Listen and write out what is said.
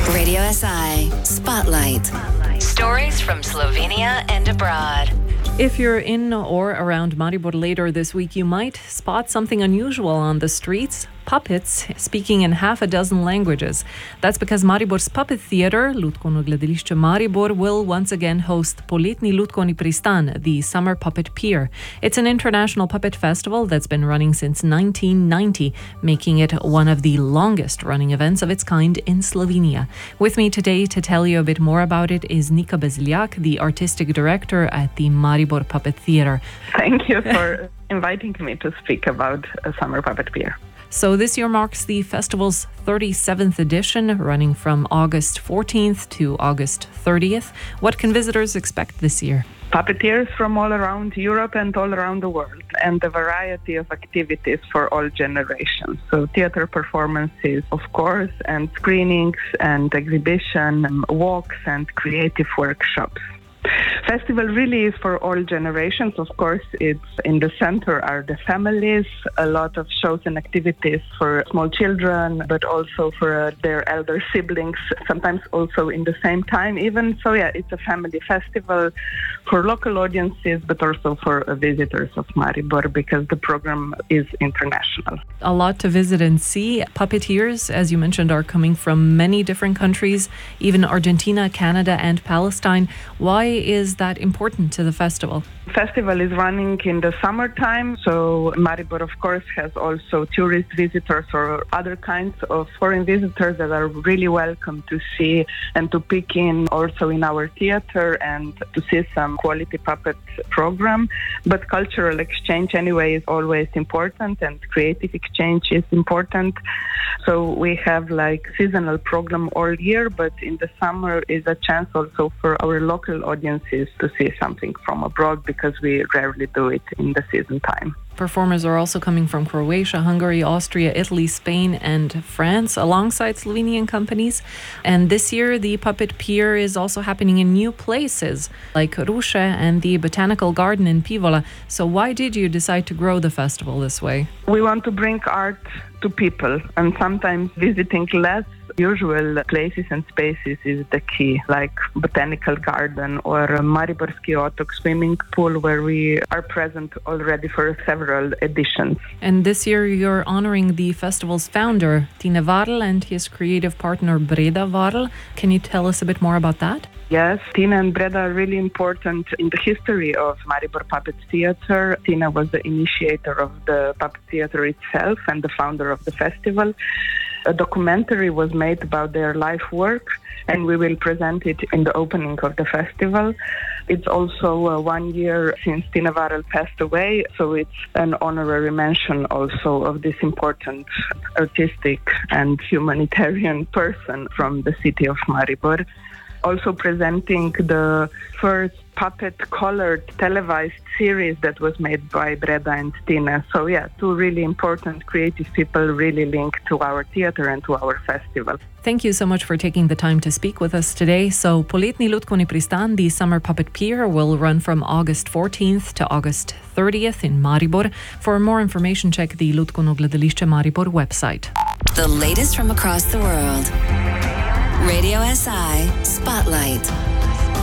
Radio SI Spotlight. Stories from Slovenia and abroad. If you're in or around Maribor later this week, you might spot something unusual on the streets. Puppets speaking in half a dozen languages. That's because Maribor's Puppet Theatre, Lutkovno gledališče Maribor, will once again host Poletni Lutkovni Pristan, the summer puppet pier. It's an international puppet festival that's been running since 1990, making it one of the longest running events of its kind in Slovenia. With me today to tell you a bit more about it is Nika Bezljak, the artistic director at the Maribor Puppet Theatre. Thank you for inviting me to speak about a summer puppet pier. So this year marks the festival's 37th edition, running from August 14th to August 30th. What can visitors expect this year? Puppeteers from all around Europe and all around the world, and a variety of activities for all generations. So theater performances, of course, and screenings and exhibition, walks and creative workshops. Festival really is for all generations. Of course, it's in the center are the families, a lot of shows and activities for small children, but also for their elder siblings, sometimes also in the same time even. So yeah, it's a family festival for local audiences, but also for visitors of Maribor, because the program is international. A lot to visit and see. Puppeteers, as you mentioned, are coming from many different countries, even Argentina, Canada and Palestine. Why is that important to the festival? Festival is running in the summertime, so Maribor, of course, has also tourist visitors or other kinds of foreign visitors that are really welcome to see and to pick in also in our theater and to see some quality puppet program. But cultural exchange anyway is always important, and creative exchange is important. So we have like seasonal program all year, but in the summer is a chance also for our local audiences to see something from abroad, because we rarely do it in the season time. Performers are also coming from Croatia, Hungary, Austria, Italy, Spain and France, alongside Slovenian companies. And this year, the Puppet Pier is also happening in new places, like Ruše and the Botanical Garden in Pivola. So why did you decide to grow the festival this way? We want to bring art to people, and sometimes visiting less usual places and spaces is the key, like Botanical Garden or Mariborski Otok swimming pool, where we are present already for several editions. And this year you're honoring the festival's founder, Tine Varl, and his creative partner, Breda Varl. Can you tell us a bit more about that? Yes, Tina and Breda are really important in the history of Maribor Puppet Theatre. Tina was the initiator of the Puppet Theatre itself and the founder of the festival. A documentary was made about their life work, and we will present it in the opening of the festival. It's also 1 year since Tina Varl passed away, so it's an honorary mention also of this important artistic and humanitarian person from the city of Maribor. Also presenting the first puppet-colored televised series that was made by Breda and Tina. So yeah, two really important creative people really linked to our theatre and to our festival. Thank you so much for taking the time to speak with us today. So Poletni Lutkovni Pristan, the summer puppet pier, will run from August 14th to August 30th in Maribor. For more information, check the Lutkovno gledališče Maribor website. The latest from across the world. Radio SI Spotlight.